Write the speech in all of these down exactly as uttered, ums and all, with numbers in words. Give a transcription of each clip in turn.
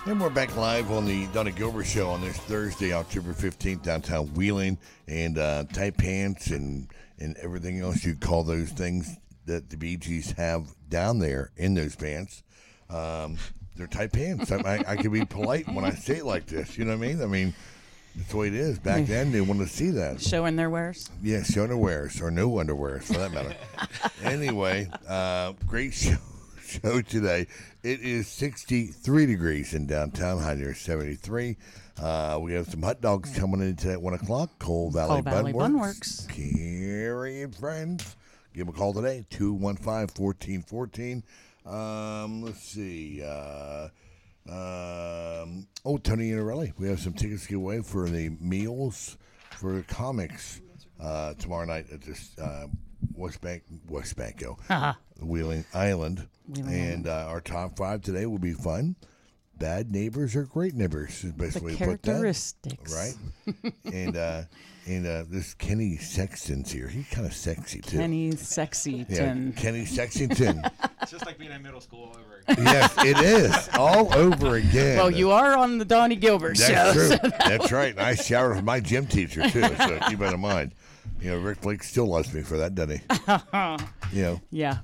And we're back live on the Donna Gilbert Show on this Thursday, October fifteenth, downtown Wheeling. And uh, tight pants and, and everything else you call those things that the Bee Gees have down there in those pants. Um, they're tight pants. I, I, I can be polite when I say it like this. You know what I mean? I mean, that's the way it is. Back then, they wanted to see that. Showing their wares? Yeah, showing their wares, or no underwears for that matter. Anyway, uh, great show, show today. It is sixty-three degrees in downtown, high near seventy-three. Uh, we have some hot dogs coming in today at one o'clock. Coal Valley, Coal Valley Bun Bun Works. Works. Carrie and friends. Give them a call today, two one five, one four one four. Um, let's see. Uh, um, oh, Tony Inarelli. We have some tickets to give away for the meals for comics uh, tomorrow night at this uh, West Bank, West Banko, uh-huh. Wheeling Island. Wheeling and uh, our top five today will be fun. Bad neighbors or great neighbors is basically the put that. characteristics. Right? and uh, and uh, this Kenny Sexton's here. He's kind of sexy, too. Kenny Sexington. Yeah, Kenny Sexington. It's just like being in middle school all over again. Yes, it is. All over again. Well, you are on the Donnie Gilbert That's show. true. So that That's right. And I showered with my gym teacher, too, so keep that in mind. You know, Rick Blake still loves me for that, doesn't he? You know. Yeah.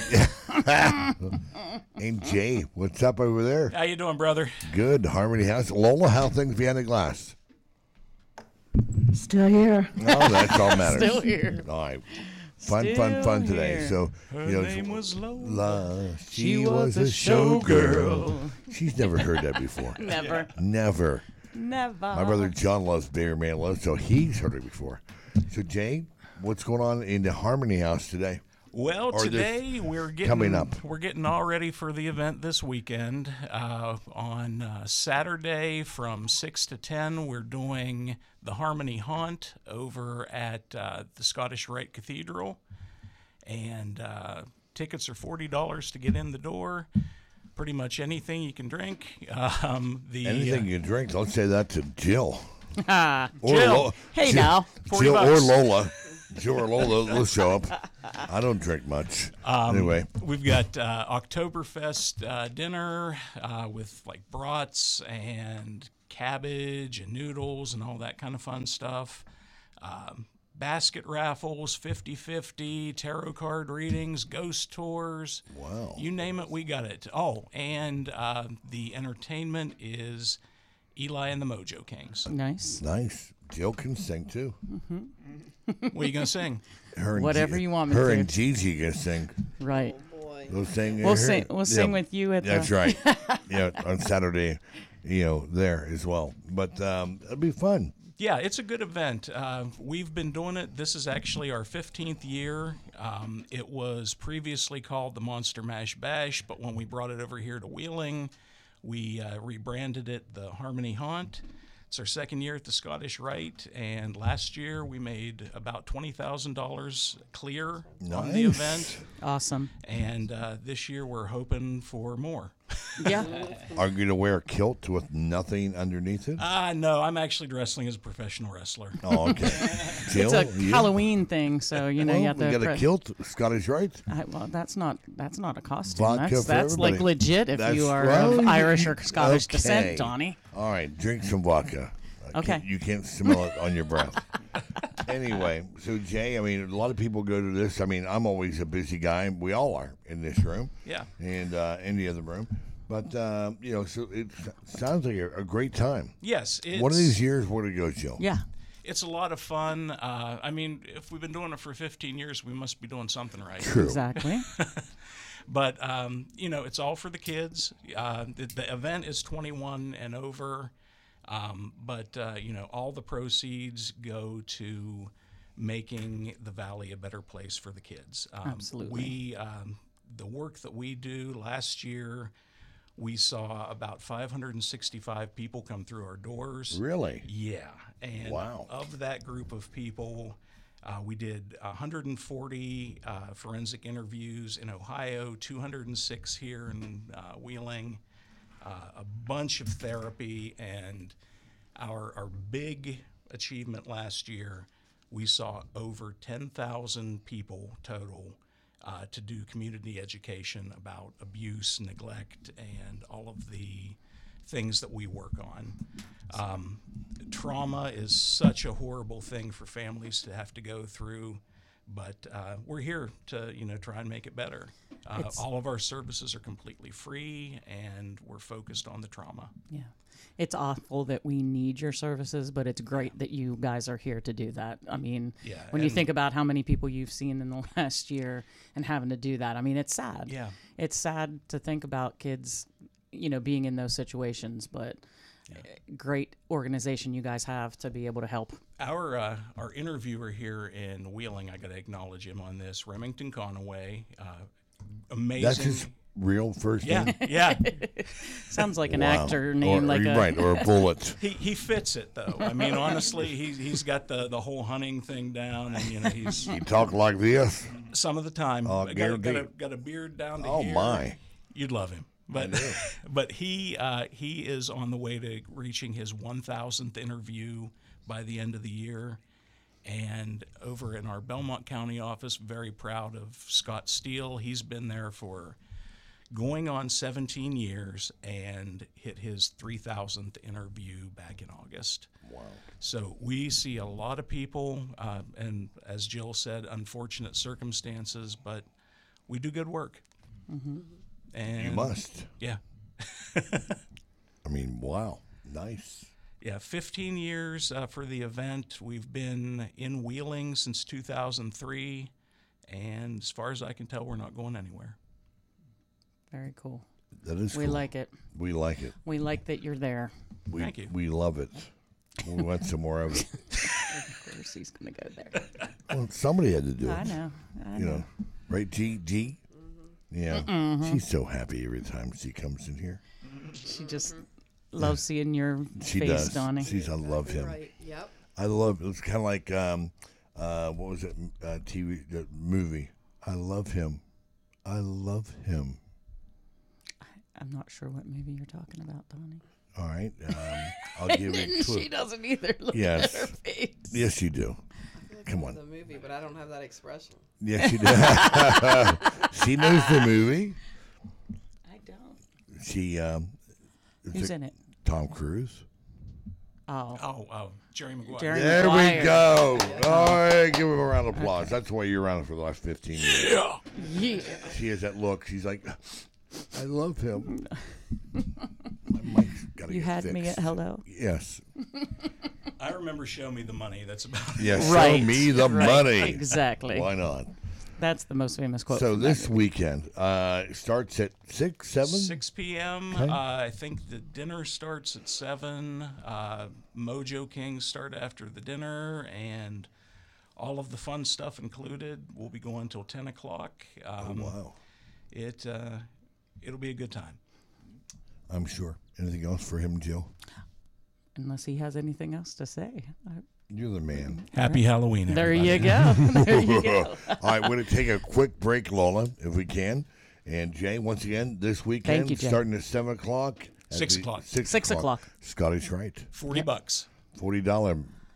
And Jay, what's up over there? How you doing, brother? Good. Harmony House. Lola, how things behind the glass? Still here. Oh, that's all matters. Still here. All right. Fun, Still fun, fun today. here. So, Her you know, name was Lola. La, she, She was, was a a showgirl. showgirl. She's never heard that before. Never. Never. Never. My brother John loves Bayer Manilow, so he's heard it before. So, Jay, what's going on in the Harmony House today? Well, Or this today we're getting coming up. We're getting all ready for the event this weekend. Uh, on uh, Saturday from six to ten, we're doing the Harmony Haunt over at uh, the Scottish Rite Cathedral, and uh, tickets are forty dollars to get in the door. Pretty much anything you can drink. Um, the Anything uh, you drink, don't say that to Jill. Ah, Or Jill. Lo- hey Jill, now. forty Jill or bucks. Lola. Jill or Lola, they'll show up. I don't drink much. Um, anyway. We've got uh, Oktoberfest uh, dinner uh, with like brats and cabbage and noodles and all that kind of fun stuff. Um, basket raffles, fifty-fifty, tarot card readings, ghost tours. Wow. You name it, we got it. Oh, and uh, the entertainment is Eli and the Mojo Kings. Nice. Nice. Jill can sing, too. What are you going to sing? Her and Whatever Gi- you want me Her to. and Gigi can sing. Right. They'll sing. We'll her- sing. We'll sing yeah. with you at That's the. right. Yeah, on Saturday, you know, there as well. But um, it'll be fun. Yeah, it's a good event. Uh, we've been doing it. This is actually our fifteenth year. Um, it was previously called the Monster Mash Bash, but when we brought it over here to Wheeling, we uh, rebranded it the Harmony Haunt. It's our second year at the Scottish Rite, and last year we made about twenty thousand dollars clear on the Nice. event, Awesome. and uh, this year we're hoping for more. Yeah. Are you going to wear a kilt with nothing underneath it? Ah, no, I'm actually wrestling as a professional wrestler. Oh, okay. Jill, It's a you? Halloween thing, so you know Well, you have we to. got a pre- kilt, Scottish Rite. I, well, that's not that's not a costume. Vodka that's for that's like everybody. legit if That's- you are well, of you- Irish or Scottish okay. descent, Donnie. All right, drink some vodka. I Okay. can't- you can't smell it on your breath. Anyway, so Jay, I mean, a lot of people go to this. I mean, I'm always a busy guy. We all are in this room. Yeah. And uh, in the other room. But, um, you know, so it s- sounds like a, a great time. Yes. It's, One of these years, where to go, Jill? Yeah. It's a lot of fun. Uh, I mean, if we've been doing it for fifteen years, we must be doing something right. True. Exactly. But, um, you know, it's all for the kids. Uh, the, the event is twenty-one and over. Um, but, uh, you know, all the proceeds go to making the Valley a better place for the kids. Um, Absolutely. We, um, the work that we do last year, we saw about five hundred sixty-five people come through our doors. Really? Yeah, and Wow. of that group of people, uh, we did one hundred forty uh, forensic interviews in Ohio, two hundred six here in uh, Wheeling, uh, a bunch of therapy, and our our big achievement last year, we saw over ten thousand people total uh, to do community education about abuse, neglect, and all of the things that we work on. Um, trauma is such a horrible thing for families to have to go through, but uh, we're here to, you know, try and make it better. Uh, all of our services are completely free, and we're focused on the trauma. Yeah. It's awful that we need your services, but it's great that you guys are here to do that. I mean, Yeah, when you and- think about how many people you've seen in the last year and having to do that, I mean, it's sad. Yeah. It's sad to think about kids, you know, being in those situations, but great organization you guys have to be able to help. Our uh, our interviewer here in Wheeling, I got to acknowledge him on this. Remington Conaway, uh, amazing. That's his real first yeah, name? yeah. Sounds like an Wow. actor Or- name, like or, a right, or a bullet. He he fits it though. I mean, honestly, he's he's got the, the whole hunting thing down, and you know he's You talk like this? some of the time Oh, got, a- got, a, guaranteed. got a beard down to Oh, here. my. You'd love him. But but he uh, he is on the way to reaching his one thousandth interview by the end of the year. And over in our Belmont County office, very proud of Scott Steele. He's been there for going on seventeen years and hit his three thousandth interview back in August. Wow. So we see a lot of people, uh, and as Jill said, unfortunate circumstances, but we do good work. Mm-hmm. And You must. Yeah. I mean, wow. Nice. Yeah, fifteen years uh, for the event. We've been in Wheeling since two thousand three, and as far as I can tell, we're not going anywhere. very cool. That is We cool. like it. We like it. We like that you're there. We, Thank you. We love it. We want some more of it. Of course, he's gonna go there. Well, somebody had to do it. I know. I You know. know, right, G? G? Yeah. She's so happy every time she comes in here. She just loves seeing your She face, does. Donnie. She's, I love him. Right. Yep. I love. It was kind of like um, uh, what was it? Uh, T V the movie. I love him. I love him. I'm not sure what movie you're talking about, Donnie. All right. Um, I'll give it. she doesn't either. Look Yes. at her face. Yes, you do. I feel like Come I know on. The movie, but I don't have that expression. Yes, you do. She knows the movie. I don't. She. Um, it's Who's a- in it? Tom Cruise. Oh, Oh, oh, Jerry Maguire. Jerry There Maguire. we go. All right, give him a round of applause. That's why you're around for the last fifteen years. Yeah. Yeah. She has that look. She's like, I love him. My mic's gotta You get had me fixed. at hello. Yes. I remember Show Me the Money. That's about it. Yes. Right. Show me the right. money. Exactly. Why not? That's the most famous quote. So from that this movie. weekend uh, starts at six, seven. six p.m. Okay. Uh, I think the dinner starts at seven. Uh, Mojo Kings start after the dinner, and all of the fun stuff included. We'll be going till ten o'clock. Um, Oh, wow. It uh, it'll be a good time. I'm sure. Anything else for him, Jill? Unless he has anything else to say. I- You're the man. Happy Halloween! There everybody. you go. There you go. All right, we're going to take a quick break, Lola, if we can. And Jay, once again, this weekend, you, Jay. starting at seven o'clock. at Six the- o'clock. Six, Six o'clock. Scottish Rite. Forty bucks. forty dollars.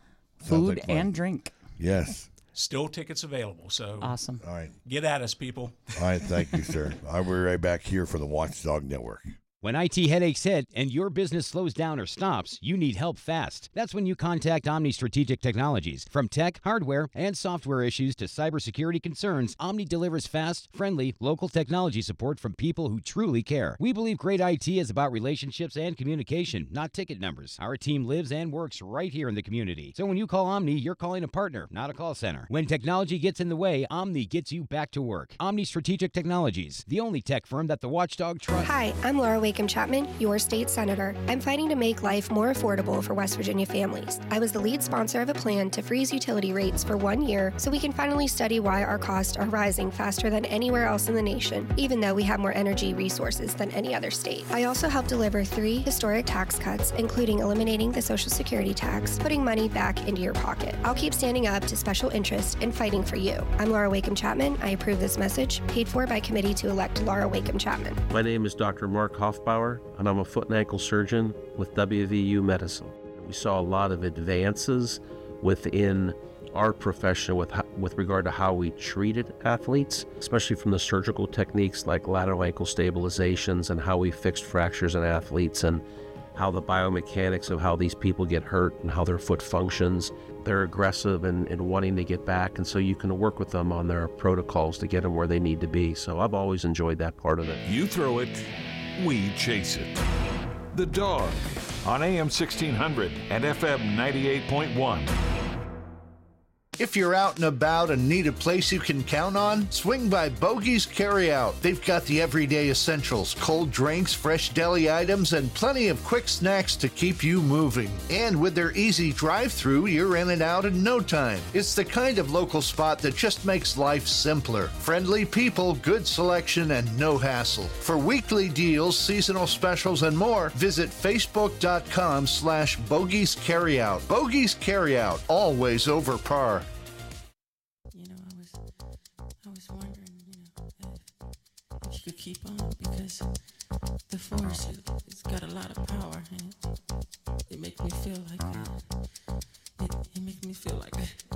Food and drink. Yes. Still tickets available. So Awesome. All right. get at us, people. All right. Thank you, sir. I'll be right back here for the Watchdog Network. When I T headaches hit and your business slows down or stops, you need help fast. That's when you contact Omni Strategic Technologies. From tech, hardware, and software issues to cybersecurity concerns, Omni delivers fast, friendly, local technology support from people who truly care. We believe great I T is about relationships and communication, not ticket numbers. Our team lives and works right here in the community. So when you call Omni, you're calling a partner, not a call center. When technology gets in the way, Omni gets you back to work. Omni Strategic Technologies, the only tech firm that the Watchdog trusts. Hi, I'm Laura Wakeham Chapman, your state senator. I'm fighting to make life more affordable for West Virginia families. I was the lead sponsor of a plan to freeze utility rates for one year so we can finally study why our costs are rising faster than anywhere else in the nation, even though we have more energy resources than any other state. I also helped deliver three historic tax cuts, including eliminating the Social Security tax, putting money back into your pocket. I'll keep standing up to special interests and fighting for you. I'm Laura Wakeham Chapman. I approve this message, paid for by committee to elect Laura Wakeham Chapman. My name is Doctor Mark Hoffbauer, and I'm a foot and ankle surgeon with W V U Medicine. We saw a lot of advances within our profession with ho- with regard to how we treated athletes, especially from the surgical techniques like lateral ankle stabilizations and how we fixed fractures in athletes. And how the biomechanics of how these people get hurt and how their foot functions. They're aggressive and, and wanting to get back, and so you can work with them on their protocols to get them where they need to be. So I've always enjoyed that part of it. You throw it, we chase it. The Dog on A M sixteen hundred and F M ninety-eight point one. If you're out and about and need a place you can count on, swing by Bogey's Carryout. They've got the everyday essentials, cold drinks, fresh deli items, and plenty of quick snacks to keep you moving. And with their easy drive-through, you're in and out in no time. It's the kind of local spot that just makes life simpler. Friendly people, good selection, and no hassle. For weekly deals, seasonal specials, and more, visit facebook.com slash Bogey's Carryout. Bogey's Carryout, always over par. You know, I was, I was wondering, you know, if, if you could keep on, because the force, it, it's got a lot of power, and it, it makes me feel like, uh, it, it makes me feel like